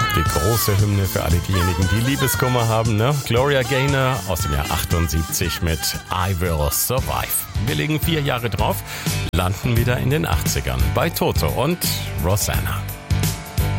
Die große Hymne für alle diejenigen, die Liebeskummer haben, ne? Gloria Gaynor aus dem Jahr 78 mit I Will Survive. Wir legen 4 Jahre drauf, landen wieder in den 80ern bei Toto und Rosanna.